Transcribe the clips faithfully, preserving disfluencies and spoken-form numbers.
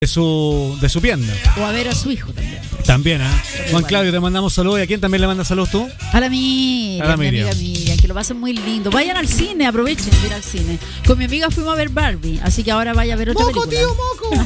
de su, de su pierna. O a ver a su hijo también. También, ¿eh? Juan Claudio, te mandamos saludos. ¿Y a quién también le mandas saludos tú? A la Miriam, a la mi Miriam. amiga Miriam, que lo pasen muy lindo. Vayan al cine, aprovechen de ir al cine. Con mi amiga fuimos a ver Barbie, así que ahora vaya a ver otra ¡Moco, película. tío, moco!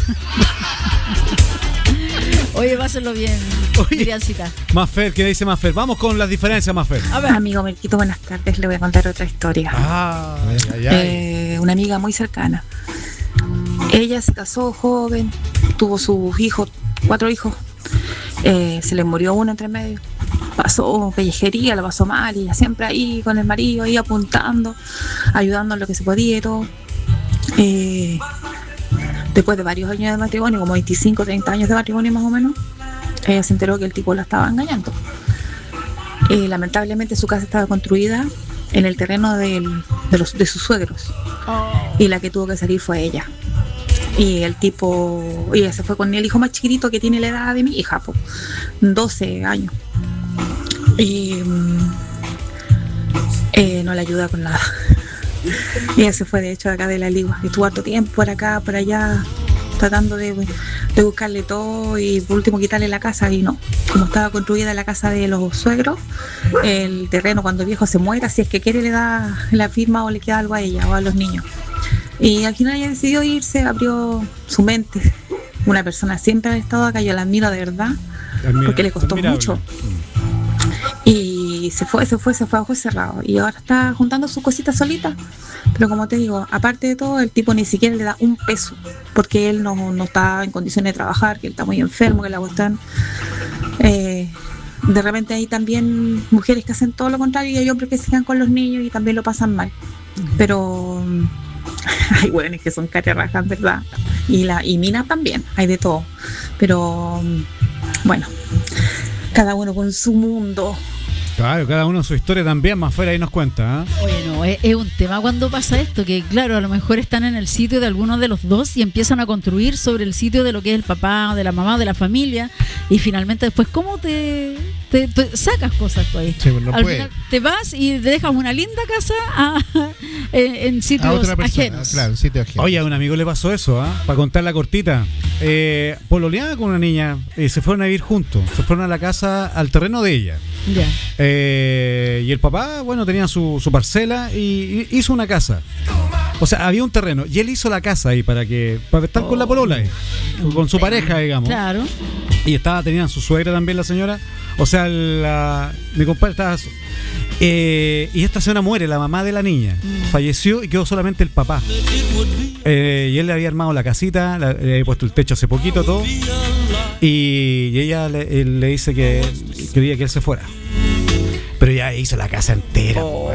Oye, pásenlo bien, Oye. Miriamcita. Mafer, ¿qué dice Mafer? Vamos con las diferencias, Mafer. A ver. Amigo Merquito, buenas tardes. Le voy a contar otra historia. Ah, ay, ay, ay. Eh, una amiga muy cercana. Ella se casó joven, tuvo sus hijos, cuatro hijos. Eh, se le murió uno entre medio. Pasó pellejería, la pasó mal, y ella siempre ahí con el marido, ahí apuntando, ayudando en lo que se podía y todo. Eh, después de varios años de matrimonio, como veinticinco, treinta años de matrimonio más o menos, ella se enteró que el tipo la estaba engañando. Eh, lamentablemente su casa estaba construida en el terreno del, de, los, de sus suegros, y la que tuvo que salir fue ella. Y el tipo, ella se fue con el hijo más chiquitito, que tiene la edad de mi hija, po, doce años. Y mm, eh, no le ayuda con nada. Ella se fue de hecho de acá de la Ligua, y estuvo harto tiempo por acá, por allá, tratando de, de buscarle todo, y por último quitarle la casa, y no. Como estaba construida la casa de los suegros, el terreno, cuando el viejo se muera, si es que quiere, le da la firma o le queda algo a ella o a los niños. Y al final ella decidió irse, abrió su mente. Una persona siempre ha estado acá, yo la admiro de verdad, Admira- porque le costó admirable. mucho. Y se fue, se fue, se fue a ojos cerrados. Y ahora está juntando sus cositas solitas. Pero como te digo, aparte de todo, el tipo ni siquiera le da un peso, porque él no, no está en condiciones de trabajar, que él está muy enfermo, que la cuestión. Eh, de repente hay también mujeres que hacen todo lo contrario, y hay hombres que se quedan con los niños y también lo pasan mal. Pero hay hueones que son carerrajas, ¿verdad? Y, la, y minas también, hay de todo. Pero bueno, cada uno con su mundo. Claro, cada uno su historia también, Mafer, ahí nos cuenta, ¿eh? Oye, no, es, es un tema cuando pasa esto, que claro, a lo mejor están en el sitio de algunos de los dos y empiezan a construir sobre el sitio de lo que es el papá, de la mamá, de la familia, y finalmente después, ¿cómo te, te, te sacas cosas tú ahí? Sí, pues no Al puede. final te vas y te dejas una linda casa a- en, en A sitios otra persona, ajenos. claro, un sitio ajeno. Oye, a un amigo le pasó eso, ¿ah? Para contar la cortita. Eh, pololeaba con una niña y se fueron a vivir juntos. Se fueron a la casa, al terreno de ella. Ya. Eh, y el papá, bueno, tenía su, su parcela y, y hizo una casa. O sea, había un terreno y él hizo la casa ahí para que para estar con la polola ahí, con su pareja, digamos. Claro. Y estaba, tenían su suegra también, la señora. O sea, la, mi compadre estaba. Eh, y esta señora muere, la mamá de la niña. Mm. Falleció y quedó solamente el papá. Eh, y él le había armado la casita, la- le había puesto el techo hace poquito, todo. Y, y ella le, él le dice que quería que él se fuera. Pero ya hizo la casa entera. Oh.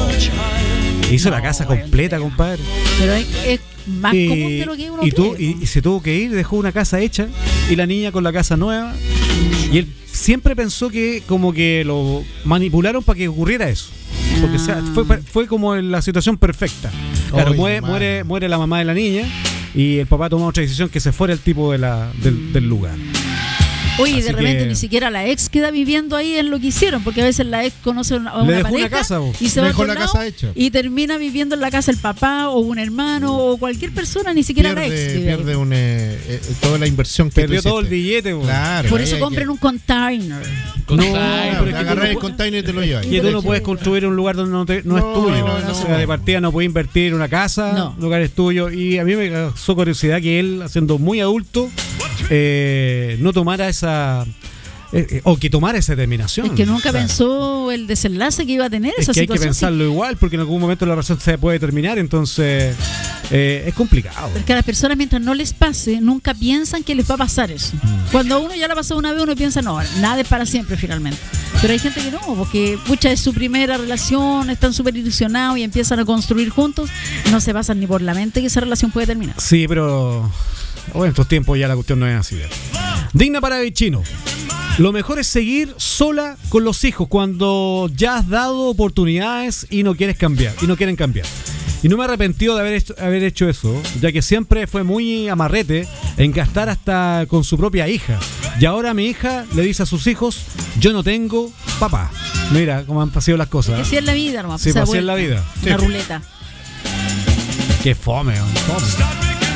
Hizo la casa completa, compadre. Pero es, es más Y- común de lo que uno y, tú- cree. y- y se tuvo que ir, dejó una casa hecha y la niña con la casa nueva. Y él siempre pensó que como que lo manipularon para que ocurriera eso. Porque o sea, Ah. fue, fue como la situación perfecta. Claro, Oye, muere, madre. muere, muere la mamá de la niña y el papá tomó otra decisión, que se fuera el tipo de la, del, del lugar. Oye, y de Así repente que- ni siquiera la ex queda viviendo ahí en lo que hicieron, porque a veces la ex conoce a una, a Le una dejó una pareja casa, vos. y se Le va a dejó otro la lado casa hecha. y termina viviendo en la casa el papá o un hermano o cualquier persona, ni siquiera la ex. pierde, vive ahí. pierde un, eh, eh, toda la inversión que Perdió tú todo el hiciste. billete, bo. Claro. Por ahí eso hay compren que- un container. Claro, pero es que tú agarrar no el pu- container y te lo llevas. Y tú no puedes construir un lugar donde no, te- no es No, tuyo. no, o no. sea, de partida no puedes invertir en una casa, No. un lugar es tuyo. Y a mí me causó curiosidad que él, siendo muy adulto, eh, no tomara esa. eh, eh, o que tomara esa determinación. Es que nunca Claro. pensó el desenlace que iba a tener Es esa que hay que situación. pensarlo igual, porque en algún momento la relación se puede terminar, entonces eh, es complicado. Porque a las personas, mientras no les pase, nunca piensan que les va a pasar eso. Mm. Cuando a uno ya la ha pasado una vez, uno piensa, no, nada es para siempre finalmente. Pero hay gente que no, porque pucha, es su primera relación, están súper ilusionados y empiezan a construir juntos, no se pasan ni por la mente que esa relación puede terminar. Sí, pero bueno, en estos tiempos ya la cuestión no es así. Digna para Vichino. Lo mejor es seguir sola con los hijos cuando ya has dado oportunidades y no quieres cambiar, y no quieren cambiar. Y no me he arrepentido de haber hecho, haber hecho eso, ya que siempre fue muy amarrete en gastar hasta con su propia hija. Y ahora mi hija le dice a sus hijos, yo no tengo papá. Mira cómo han pasado las cosas. Que ¿eh? así es la vida, nomás. Sí, se da pues así es la vuelta. vida. Una Sí. ruleta. Qué fome, ¿no? Fome.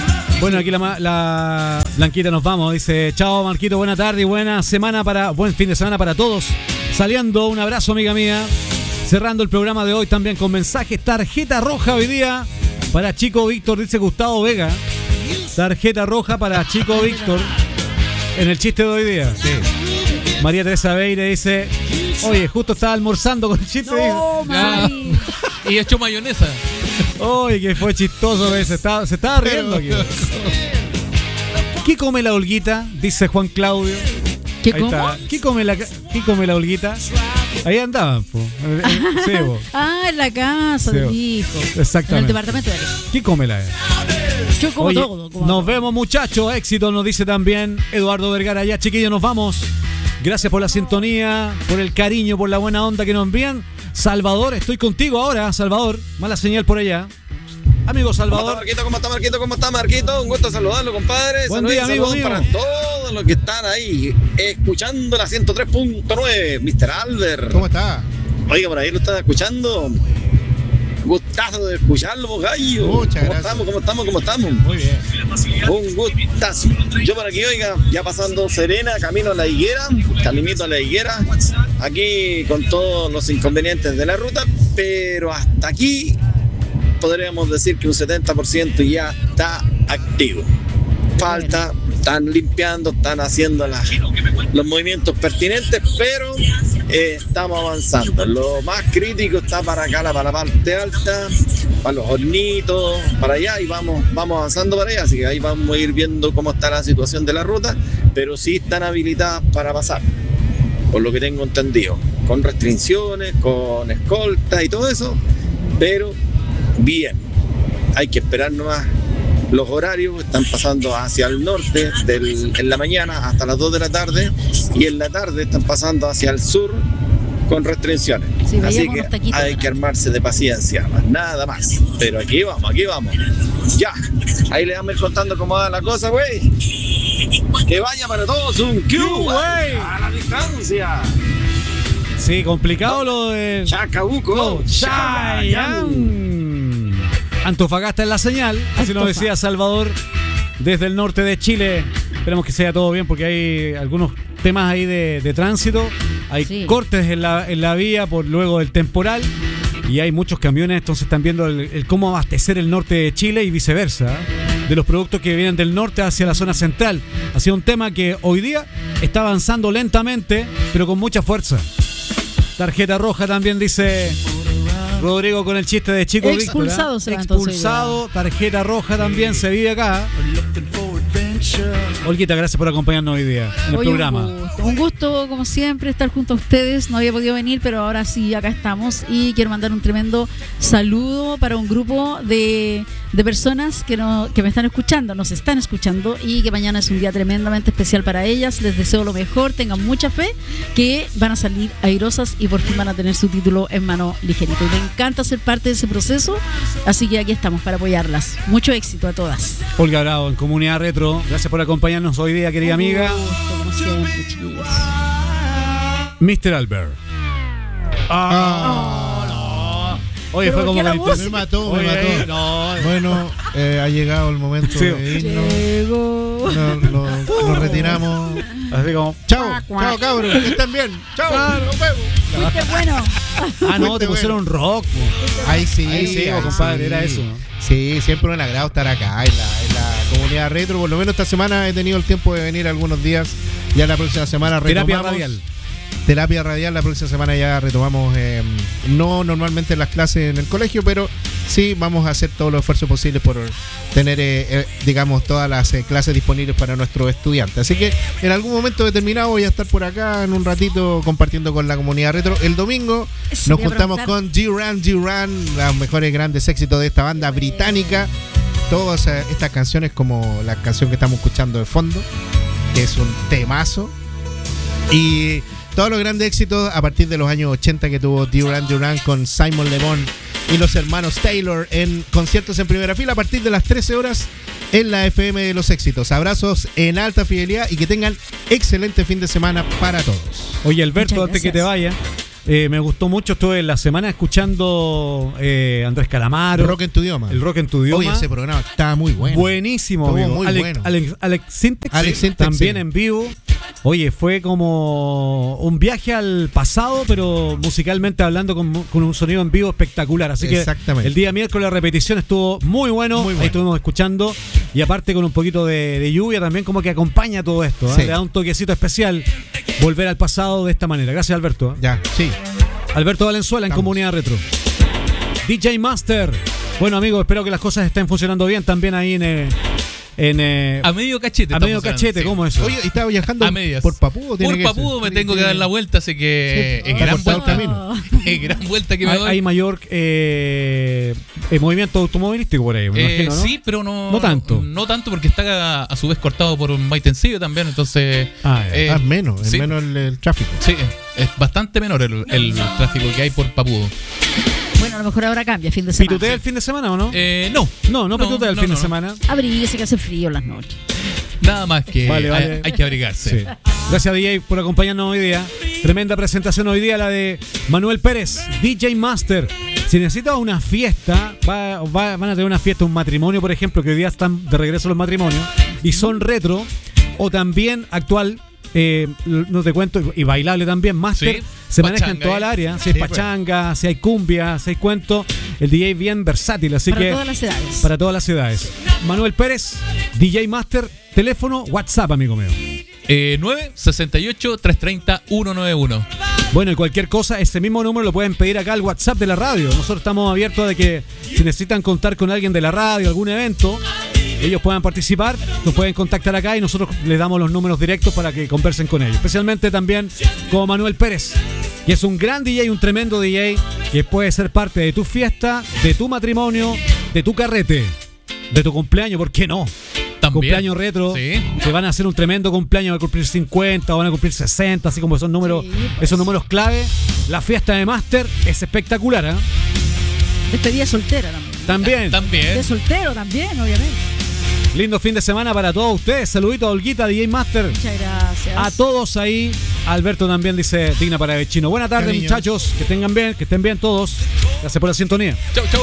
Bueno, aquí la, ma- la Blanquita nos vamos. Dice, chao Marquito, buena tarde y buena semana para, buen fin de semana para todos. Saliendo, un abrazo amiga mía. Cerrando el programa de hoy también con mensajes. Tarjeta roja hoy día para Chico Víctor, dice Gustavo Vega. Tarjeta roja para Chico Víctor en el chiste de hoy día. Sí. María Teresa Beire dice, oye, justo estaba almorzando con el chiste. No, Mari. Y hecho mayonesa. Oye, que fue chistoso ese. Se estaba, se estaba riendo aquí. ¿Qué come la Olguita? Dice Juan Claudio. ¿Qué Ahí cómo? está. ¿Qué come la, ¿Qué come la Olguita? Ahí andaban, po. Sí, po. Ah, en la casa Sí, del bo. hijo. Exactamente. En el departamento de ¿Qué come la? Yo como Oye, todo. Como nos todo. vemos muchachos, éxito nos dice también Eduardo Vergara. Ya chiquillos, nos vamos. Gracias por la sintonía, por el cariño, por la buena onda que nos envían. Salvador, estoy contigo ahora, Salvador. Mala señal por allá. Amigo ¿Cómo está Salvador. Marquito? ¿Cómo está Marquito? ¿Cómo está Marquito? Un gusto saludarlo, compadre. Buen Saludos y día, amigo saludos mío. para todos los que están ahí escuchando la ciento tres punto nueve. mister Albert. ¿Cómo está? Oiga, por ahí lo están escuchando. Gustazo de escucharlo, vos, gallo. Muchas ¿Cómo gracias. estamos? ¿Cómo estamos? ¿Cómo estamos? Muy bien. Un gustazo. Yo por aquí, oiga, ya pasando Serena, camino a la higuera, caminito a la higuera, aquí con todos los inconvenientes de la ruta, pero hasta aquí podríamos decir que un setenta por ciento ya está activo. Falta, están limpiando, están haciendo las, los movimientos pertinentes, pero eh, estamos avanzando. Lo más crítico está para acá, para la parte alta, para los hornitos, para allá, y vamos, vamos avanzando para allá, así que ahí vamos a ir viendo cómo está la situación de la ruta, pero sí están habilitadas para pasar, por lo que tengo entendido, con restricciones, con escolta y todo eso, pero bien, hay que esperar nomás. Los horarios están pasando hacia el norte del, en la mañana hasta las dos de la tarde, y en la tarde están pasando hacia el sur con restricciones. Sí, Así veíamos que unos taquitos hay delante. que armarse de paciencia, más nada más. Pero aquí vamos, aquí vamos. Ya, ahí le vamos a ir contando cómo va la cosa, güey. Que vaya para todos un Q, güey. A la distancia. Sí, complicado lo de Chacabuco. Chayán. Antofagasta en la señal, así nos Antofa. decía Salvador desde el norte de Chile. Esperemos que sea todo bien porque hay algunos temas ahí de, de tránsito. Hay Sí. cortes en la, en la vía por luego del temporal y hay muchos camiones, entonces están viendo el, el cómo abastecer el norte de Chile y viceversa, ¿eh? De los productos que vienen del norte hacia la zona central. Ha sido un tema que hoy día está avanzando lentamente, pero con mucha fuerza. Tarjeta roja también dice Rodrigo con el chiste de Chico Víctor. Expulsado ¿eh? se va entonces Expulsado, tarjeta roja también se vive acá. Olguita, gracias por acompañarnos hoy día en el Oye, programa. Un gusto, un gusto, como siempre, estar junto a ustedes. No había podido venir, pero ahora sí, acá estamos. Y quiero mandar un tremendo saludo para un grupo de, de personas que, no, que me están escuchando, nos están escuchando, y que mañana es un día tremendamente especial para ellas. Les deseo lo mejor, tengan mucha fe, que van a salir airosas y por fin van a tener su título en mano ligerito. Y me encanta ser parte de ese proceso, así que aquí estamos para apoyarlas. Mucho éxito a todas. Olga Bravo en Comunidad Retro, gracias por acompañarnos hoy día, querida amiga. Un gusto, como siempre, chiquillos. mister Albert. Ah, no. Oye, Pero fue como ¿por qué la con música? me mató, me Oye, mató. no, Bueno, eh, ha llegado el momento Sí. de irnos. Llegó. No, no, nos retiramos. así como. Chao, chao cabros, que estén bien. Chao, nos vemos. Fuiste bueno. Ah, no, Fuiste te pusieron rock. po. Ahí sí, Ahí sí, ahí compadre, sí. era eso, ¿no? Sí, siempre un agrado estar acá en la, en la comunidad retro. Por lo menos esta semana he tenido el tiempo de venir algunos días. Ya la próxima semana retomamos. Terapia radial. Terapia radial, la próxima semana ya retomamos, eh, no normalmente las clases en el colegio, pero sí vamos a hacer todos los esfuerzos posibles por tener, eh, eh, digamos, todas las eh, clases disponibles para nuestros estudiantes. Así que en algún momento determinado voy a estar por acá en un ratito compartiendo con la comunidad retro. El domingo Eso nos te iba a juntamos preguntar. con Duran Duran, los mejores grandes éxitos de esta banda británica. Todas eh, estas canciones, como la canción que estamos escuchando de fondo, que es un temazo. Y todos los grandes éxitos a partir de los años ochenta que tuvo Duran Duran con Simon Le Bon y los hermanos Taylor en conciertos en primera fila a partir de las trece horas en la F M de los éxitos. Abrazos en alta fidelidad y que tengan excelente fin de semana para todos. Oye, Alberto, Muchas antes que te gracias. vaya, Eh, me gustó mucho, estuve en la semana escuchando eh, Andrés Calamaro. Rock en tu idioma. El Rock en tu idioma. Oye, ese programa estaba muy bueno. Buenísimo, Estuvo amigo. muy Alex, bueno. Alex, Alex Sintek, Alex sí, Sintek, también sí. en vivo. Oye, fue como un viaje al pasado, pero musicalmente hablando con, con un sonido en vivo espectacular. Así que Exactamente. el día miércoles la repetición estuvo muy bueno. Muy bueno. Ahí estuvimos escuchando. Y aparte con un poquito de, de lluvia también como que acompaña todo esto. ¿eh? Sí. Le da un toquecito especial volver al pasado de esta manera. Gracias, Alberto. ¿eh? Ya, sí. Alberto Valenzuela en Estamos. Comunidad Retro. D J Master. Bueno, amigos, espero que las cosas estén funcionando bien también ahí en... eh, en eh, A medio cachete. a medio estamos cachete, hablando, ¿cómo es eso? Oye, ¿y estaba viajando A medias. por Papudo? Por que Papudo me ser? tengo que dar la vuelta, así que Sí, es está gran cortado el vuelta. camino. Es gran vuelta que me hay, doy. hay mayor eh, eh, movimiento automovilístico por ahí, me Eh, imagino, ¿no? Sí, pero no, No tanto. No tanto porque está a, a su vez cortado por un Maitencillo también, entonces. Ah, ya. eh, Ah, menos, es sí. menos el, el tráfico. Sí, es bastante menor el, el tráfico que hay por Papudo. Bueno, a lo mejor ahora cambia, fin de semana. ¿Pitutea el fin de semana o no? Eh, no, no, no pitutea el no, fin no, de no. semana. Abríguese que hace frío en las noches. Nada más que Vale, vale. Hay, hay que abrigarse. Sí. Gracias, D J, por acompañarnos hoy día. Tremenda presentación hoy día, la de Manuel Pérez, D J Master. Si necesitas una fiesta, va- va- van a tener una fiesta, un matrimonio, por ejemplo, que hoy día están de regreso los matrimonios, y son retro, o también actual, eh, no te cuento, y bailable también, Master, Sí, se maneja en pachanga, toda ¿eh? el área. Si hay Sí, pues. pachanga, si hay cumbia, si hay cuento, el D J bien versátil, así Para que... todas las edades. Para todas las edades. Manuel Pérez, D J Master, teléfono, WhatsApp, amigo mío. Eh, nueve sesenta y ocho, trescientos treinta, ciento noventa y uno. Bueno, y cualquier cosa, ese mismo número lo pueden pedir acá al WhatsApp de la radio. Nosotros estamos abiertos de que si necesitan contar con alguien de la radio, algún evento, ellos puedan participar, nos pueden contactar acá y nosotros les damos los números directos para que conversen con ellos. Especialmente también con Manuel Pérez, que es un gran D J, un tremendo D J, que puede ser parte de tu fiesta, de tu matrimonio, de tu carrete, de tu cumpleaños, ¿por qué no? También. Cumpleaños retro, Sí. que van a hacer un tremendo cumpleaños, van a cumplir cincuenta, van a cumplir sesenta, así como esos números, Sí, pues. esos números clave. La fiesta de Master es espectacular, ¿eh? Despedida soltera también. También. También. De soltero también, obviamente. Lindo fin de semana para todos ustedes. Saludito a Olguita, D J Master. Muchas gracias. A todos ahí. Alberto también dice Digna para Vecino. Buena tarde, Cariños. muchachos. Que tengan bien, que estén bien todos. Gracias por la sintonía. Chau, chau.